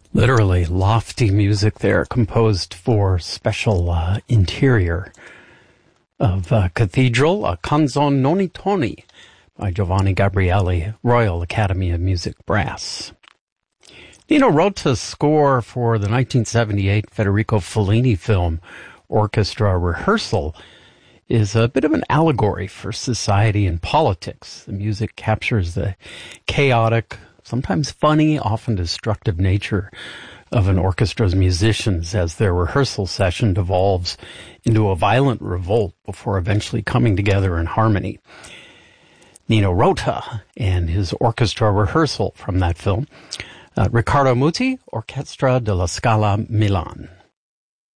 Literally lofty music there, composed for special interior of Cathedral, a Canzone non i toni by Giovanni Gabrieli, Royal Academy of Music Brass. Nino Rota's score for the 1978 Federico Fellini film Orchestra Rehearsal is a bit of an allegory for society and politics. The music captures the chaotic, sometimes funny, often destructive nature of an orchestra's musicians as their rehearsal session devolves into a violent revolt before eventually coming together in harmony. Nino Rota and his orchestra rehearsal from that film. Riccardo Muti, Orchestra della Scala, Milan.